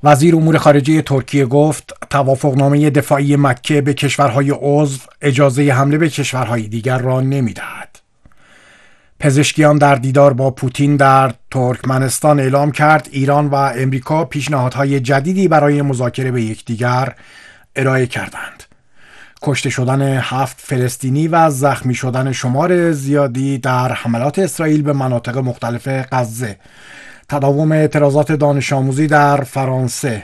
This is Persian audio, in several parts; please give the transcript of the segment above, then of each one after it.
وزیر امور خارجه ترکیه گفت توافقنامه دفاعی مکه به کشورهای عضو اجازه حمله به کشورهای دیگر را نمی‌دهد. پزشکیان در دیدار با پوتین در ترکمنستان اعلام کرد ایران و امریکا پیشنهادهای جدیدی برای مذاکره به یکدیگر ارائه کردند. کشته شدن 7 فلسطینی و زخمی شدن شمار زیادی در حملات اسرائیل به مناطق مختلف غزه، تداوم اعتراضات دانش آموزی در فرانسه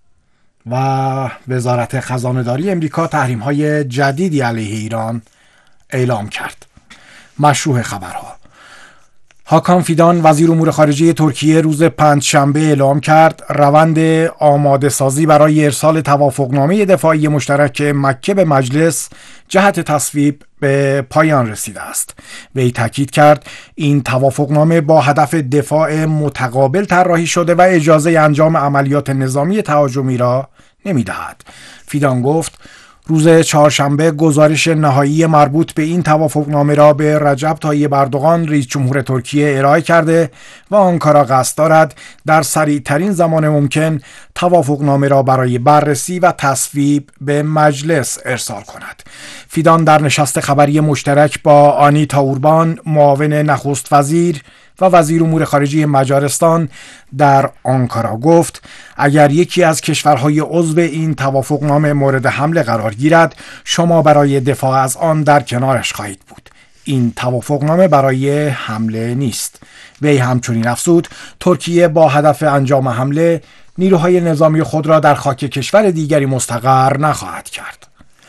و وزارت خزانه‌داری امریکا تحریم‌های جدیدی علیه ایران اعلام کرد. مشروع خبرها: هاکان فیدان وزیر امور خارجه ترکیه روز پنجشنبه اعلام کرد روند آماده سازی برای ارسال توافقنامه دفاعی مشترک مکه به مجلس جهت تصویب به پایان رسیده است. وی تاکید کرد این توافقنامه با هدف دفاع متقابل طراحی شده و اجازه انجام عملیات نظامی تهاجمی را نمی‌دهد. فیدان گفت روز چهارشنبه گزارش نهایی مربوط به این توافقنامه را به رجب طیب اردوغان رئیس جمهور ترکیه ارائه کرده و آنکارا قصد دارد در سریعترین زمان ممکن توافقنامه را برای بررسی و تصویب به مجلس ارسال کند. فیدان در نشست خبری مشترک با آنیتا اوربان معاون نخست وزیر و وزیر امور خارجه مجارستان در آنکارا گفت اگر یکی از کشورهای عضو این توافقنامه مورد حمله قرار گیرد شما برای دفاع از آن در کنارش خواهید بود. این توافقنامه برای حمله نیست. وی همچنین افزود ترکیه با هدف انجام حمله نیروهای نظامی خود را در خاک کشور دیگری مستقر نخواهد کرد.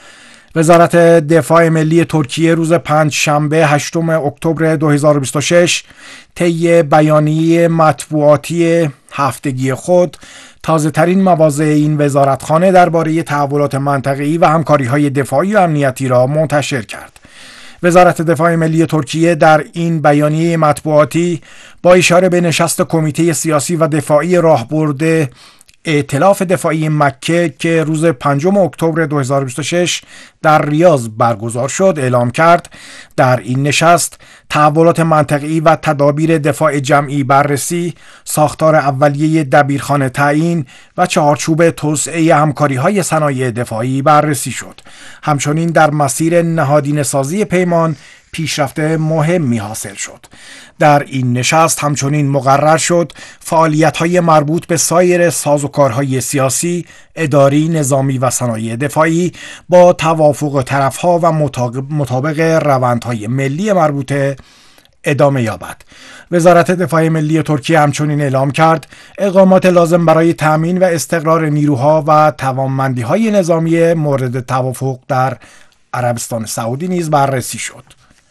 وزارت دفاع ملی ترکیه روز پنجشنبه 8 اکتبر 2026 طی بیانیه مطبوعاتی هفتگی خود تازه‌ترین مواضع این وزارتخانه درباره تحولات منطقه‌ای و همکاری‌های دفاعی و امنیتی را منتشر کرد. وزارت دفاع ملی ترکیه در این بیانیه مطبوعاتی با اشاره به نشست کمیته سیاسی و دفاعی راهبرد ائتلاف دفاعی مکه که روز 5 اکتبر 2026 در ریاض برگزار شد اعلام کرد در این نشست تحولات منطقه‌ای و تدابیر دفاع جمعی بررسی، ساختار اولیه دبیرخانه تعیین و چهارچوب توسعه همکاری‌های صنایع دفاعی بررسی شد. همچنین در مسیر نهادینه‌سازی پیمان پیشرفت مهمی حاصل شد. در این نشست همچنین مقرر شد فعالیت‌های مربوط به سایر سازوکارهای سیاسی، اداری، نظامی و صنایع دفاعی با توافق طرف‌ها و مطابق روندهای ملی مربوطه ادامه یابد. وزارت دفاع ملی ترکیه همچنین اعلام کرد اقدامات لازم برای تأمین و استقرار نیروها و توانمندی‌های نظامی مورد توافق در عربستان سعودی نیز بررسی شد.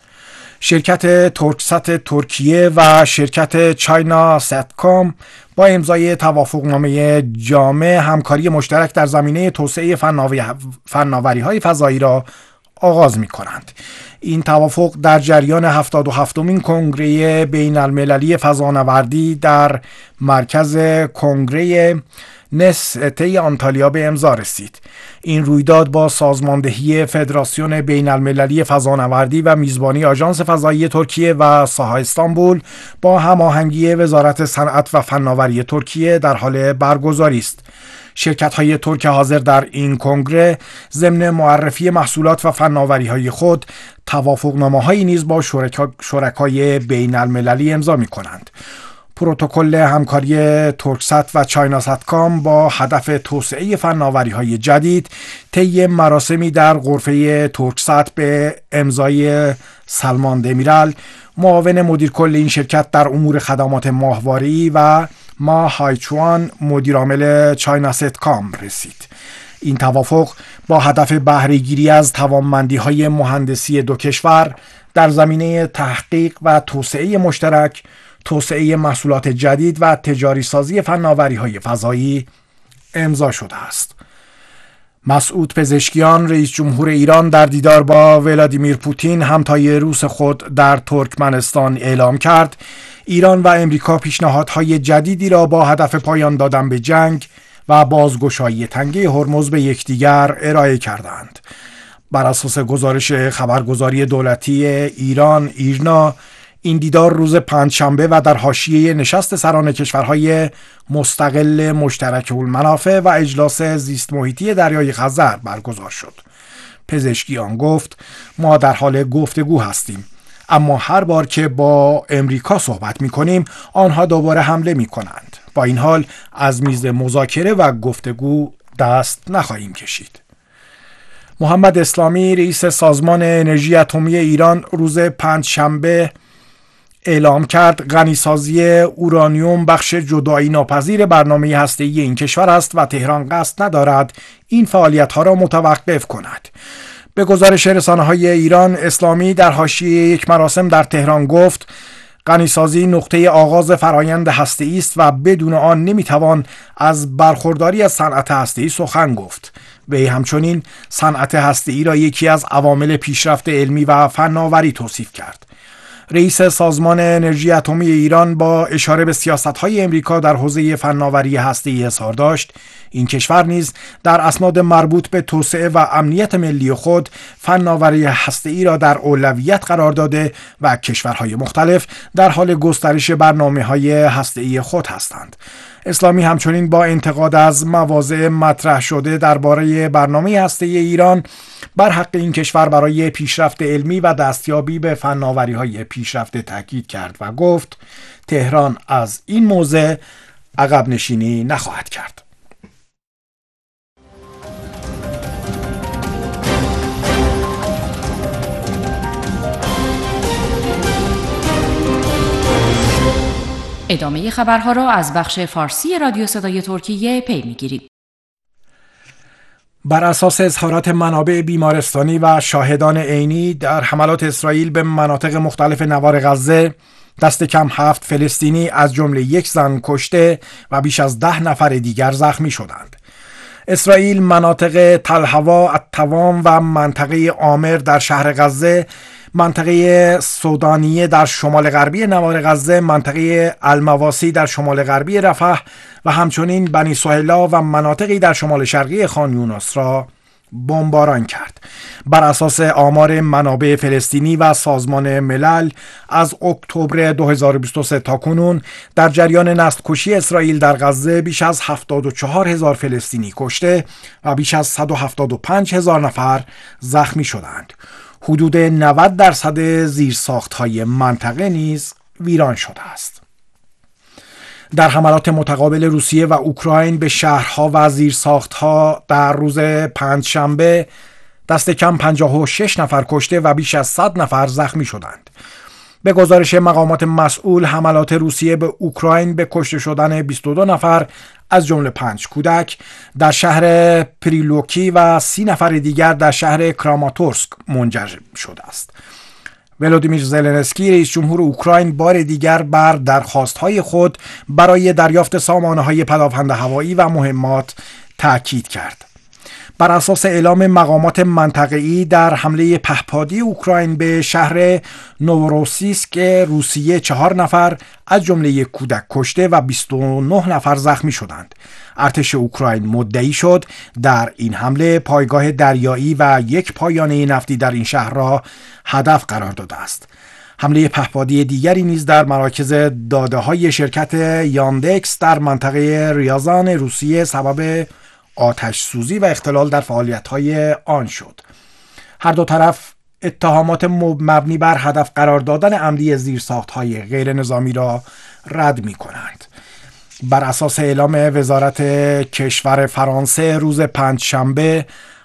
شرکت ترکست ترکیه و شرکت چاینا ستکام با امضای توافقنامه جامع همکاری مشترک در زمینه توسعه فناوری‌های فضایی را آغاز می‌کنند. این توافق در جریان 77مین کنگره بین‌المللی فضانوردی در مرکز کنگره نسته آنتالیا به امضا رسید. این رویداد با سازماندهی فدراسیون بین المللی فضانوردی و میزبانی آژانس فضایی ترکیه و ساها استانبول با هماهنگی وزارت صنعت و فناوری ترکیه در حال برگزاری است. شرکت‌های ترک حاضر در این کنگره ضمن معرفی محصولات و فناوری‌های خود توافقنامه‌هایی نیز با شرکای بین المللی امضا می‌کنند. پروتکل همکاری ترکست و چاینا ستکام با هدف توسعه فناوری‌های جدید طی مراسمی در غرفه ترکست به امضای سلمان دمیرال معاون مدیر کل این شرکت در امور خدمات ماهواره‌ای و ما هایچوان مدیرعامل چاینا ستکام رسید. این توافق با هدف بهره‌گیری از توانمندی‌های مهندسی دو کشور در زمینه تحقیق و توسعه مشترک، توسعه محصولات جدید و تجاری سازی فناوری‌های فضایی امضا شده است. مسعود پزشکیان رئیس جمهور ایران در دیدار با ولادیمیر پوتین همتای روس خود در ترکمنستان اعلام کرد ایران و امریکا پیشنهادهای جدیدی را با هدف پایان دادن به جنگ و بازگشایی تنگه هرمز به یکدیگر ارائه کردند. بر اساس گزارش خبرگزاری دولتی ایران ایرنا این دیدار روز پنجشنبه و در حاشیه نشست سران کشورهای مستقل مشترک المنافع و اجلاس زیست محیطی دریای خزر برگزار شد. پزشکیان گفت ما در حال گفتگو هستیم، اما هر بار که با امریکا صحبت می کنیم آنها دوباره حمله می کنند. با این حال از میز مذاکره و گفتگو دست نخواهیم کشید. محمد اسلامی رئیس سازمان انرژی اتمی ایران روز پنجشنبه اعلام کرد غنیسازی اورانیوم بخش جدایی ناپذیر برنامه هسته‌ای این کشور است و تهران قصد ندارد این فعالیت‌ها را متوقف کند. به گزارش رسانه‌های ایران، اسلامی در حاشیه یک مراسم در تهران گفت غنیسازی نقطه آغاز فرایند هسته‌ای است و بدون آن نمیتوان از برخورداری از صنعت هسته‌ای سخن گفت. وی همچنین صنعت هسته‌ای را یکی از عوامل پیشرفت علمی و فناوری توصیف کرد. رئیس سازمان انرژی اتمی ایران با اشاره به سیاست‌های امریکا در حوزه فناوری هسته‌ای اظهار داشت این کشور نیز در اسناد مربوط به توسعه و امنیت ملی خود فناوری هسته‌ای را در اولویت قرار داده و کشورهای مختلف در حال گسترش برنامه‌های هسته‌ای خود هستند. اسلامی همچنین با انتقاد از مواضع مطرح شده درباره برنامه هسته‌ای ایران بر حق این کشور برای پیشرفت علمی و دستیابی به فناوری‌های پیشرفته تاکید کرد و گفت تهران از این موضع عقب نشینی نخواهد کرد. ادامه خبرها را از بخش فارسی رادیو صدای ترکیه پی می‌گیرید. بر اساس اظهارات منابع بیمارستانی و شاهدان عینی در حملات اسرائیل به مناطق مختلف نوار غزه دست کم 7 فلسطینی از جمله 1 زن کشته و بیش از 10 نفر دیگر زخمی شدند. اسرائیل مناطق تل‌هوا، التوام و منطقه آمر در شهر غزه، منطقه سودانیه در شمال غربی نوار غزه، منطقه المواسی در شمال غربی رفح و همچنین بنی سهیلا و مناطقی در شمال شرقی خان یونس را بمباران کرد. بر اساس آمار منابع فلسطینی و سازمان ملل از اکتبر 2023 تا کنون در جریان نسل‌کشی اسرائیل در غزه بیش از 74,000 فلسطینی کشته و بیش از 175,000 نفر زخمی شدند. حدود 90% زیرساخت‌های منطقه نیز ویران شده است. در حملات متقابل روسیه و اوکراین به شهرها و زیرساخت‌ها در روز پنجشنبه دست کم 56 نفر کشته و بیش از 100 نفر زخمی شدند. به گزارش مقامات مسئول، حملات روسیه به اوکراین به کشته شدن 22 نفر از جمله 5 کودک در شهر پریلوکی و 30 نفر دیگر در شهر کراماتورسک منجر شده است. ولودیمیر زلنسکی رئیس جمهور اوکراین بار دیگر بر درخواست‌های خود برای دریافت سامانه‌های پدافند هوایی و مهمات تاکید کرد. بر اساس اعلام مقامات منطقه‌ای در حمله پهپادی اوکراین به شهر نوروسیسک روسیه 4 نفر از جمله 1 کودک کشته و 29 نفر زخمی شدند. ارتش اوکراین مدعی شد در این حمله پایگاه دریایی و 1 پایانه نفتی در این شهر را هدف قرار داده است. حمله پهپادی دیگری نیز در مراکز داده‌های شرکت یاندکس در منطقه ریازان روسیه سبب آتش سوزی و اختلال در فعالیت‌های آن شد. هر دو طرف اتهامات مبنی بر هدف قرار دادن عمدی زیرساخت‌های غیر نظامی را رد می‌کنند. بر اساس اعلام وزارت کشور فرانسه روز پنجشنبه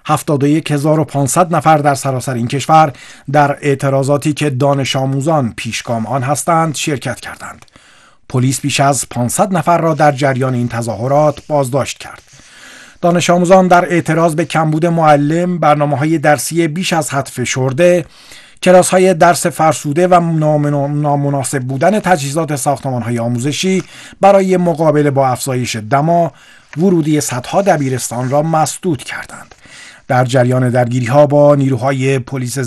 71,500 نفر در سراسر این کشور در اعتراضاتی که دانش آموزان پیشگام آن هستند شرکت کردند. پلیس بیش از 500 نفر را در جریان این تظاهرات بازداشت کرد. دانش آموزان در اعتراض به کمبود معلم، برنامه‌های درسی بیش از حد فشرده، کلاس‌های درس فرسوده و نامناسب بودن تجهیزات ساختمان‌های آموزشی برای مقابله با افزایش دما، ورودی صدها دبیرستان را مسدود کردند. در جریان درگیری‌ها با نیروهای پلیس